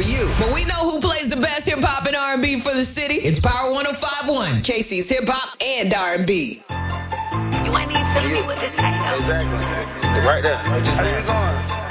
you. But we know who plays the best hip-hop and R&B for the city. It's Power 105.1, Casey's Hip-Hop and R&B. You ain't need to me with this. Exactly. Right there. What you saying?